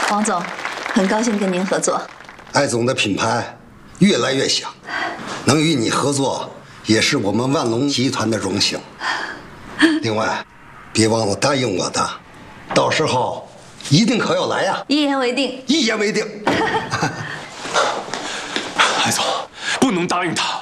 王总，很高兴跟您合作。 艾总的品牌越来越响，能与你合作也是我们万隆集团的荣幸。另外，别忘了答应我的，到时候一定可要来呀！ 一言为定。 一言为定。 艾总，不能答应他。